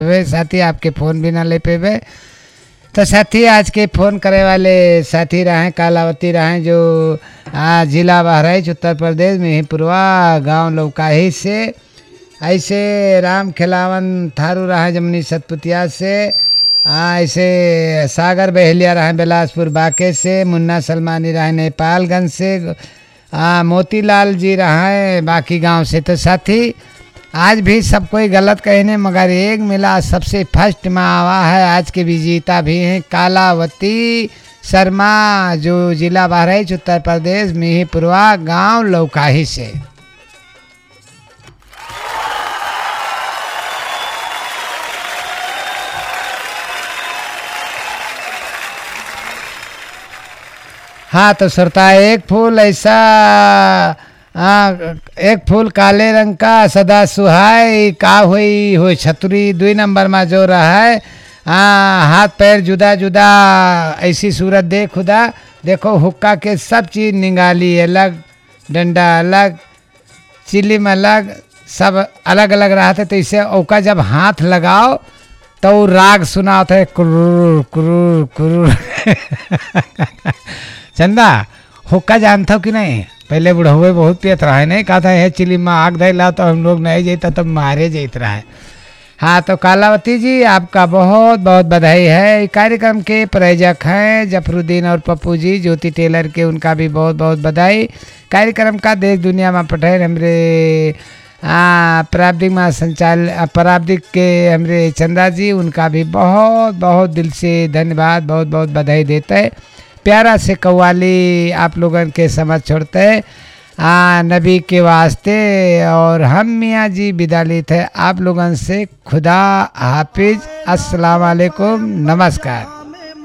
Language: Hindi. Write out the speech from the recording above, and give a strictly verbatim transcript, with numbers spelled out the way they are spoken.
वे साथी आपके फ़ोन भी ना ले पेबे। तो साथी आज के फ़ोन करे वाले साथी रहे कालावती रहे जो आ, जिला बहराइच उत्तर प्रदेश में ही पूर्वा गांव लौकाही से। ऐसे राम खिलावन थारू रहे जमनी सतपुतिया से। आ, ऐसे सागर बहेलिया रहे बिलासपुर बाके से। मुन्ना सलमानी रहे नेपालगंज से। आ, मोतीलाल जी रहे बाकी गांव से। तो साथी आज भी सब कोई गलत कहने मगर एक मिला सबसे फर्स्ट में आवा है। आज के विजेता भी हैं कालावती शर्मा जो जिला बहराइच उत्तर प्रदेश मिहीपुरवा गांव लौकाही से। हाँ तो श्रोता एक फूल ऐसा हाँ एक फूल काले रंग का सदा सुहाय का हुई हो छतरी दुई नंबर में जो रहा है। हाँ हाथ पैर जुदा जुदा ऐसी सूरत दे खुदा। देखो हुक्का के सब चीज़ निगाली अलग डंडा अलग चिलिम अलग सब अलग अलग रहा था। तो इसे औका जब हाथ लगाओ तो वो राग सुना होता है कुरुर कुरुर कुरुर। चंदा हुक्का जानता हो कि नहीं? पहले बुढ़ावे बहुत पियत रहा है नहीं कहता है चिली में आग धैला तो हम लोग नहीं जाता तब मारे जाते रहा है। हाँ तो कालावती जी आपका बहुत बहुत बधाई है। कार्यक्रम के प्रायोजक हैं जफरुद्दीन और पप्पू जी ज्योति टेलर के, उनका भी बहुत बहुत बधाई। कार्यक्रम का देश दुनिया में पठाए हमरे प्राब्दिक में संचाल प्राब्दिक के हमरे चंदा जी, उनका भी बहुत बहुत दिल से धन्यवाद बहुत बहुत बधाई देते हैं। प्यारा से कव्वाली आप लोगों के समझ छोड़ते हैं आ नबी के वास्ते। और हम मियाँ जी विदा लेते हैं आप लोगों से। खुदा हाफिज, अस्सलाम वालेकुम, नमस्कार।